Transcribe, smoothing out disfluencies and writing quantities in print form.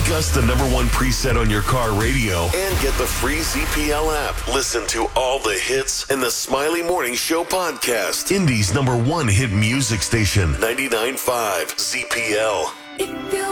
Make us the number one preset on your car radio and get the free ZPL app. Listen to all the hits and the Smiley Morning Show podcast. Indy's number one hit music station, 99.5 ZPL.